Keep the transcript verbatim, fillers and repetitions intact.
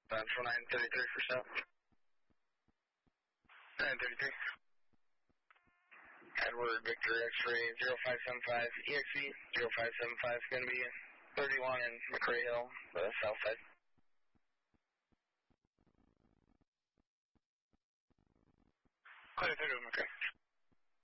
Central nine thirty-three for south. nine thirty-three. Edward Victor X-ray zero five seven five E X E zero five seven five is going to be thirty-one in McRae Hill, the south side. Clear through to McRae.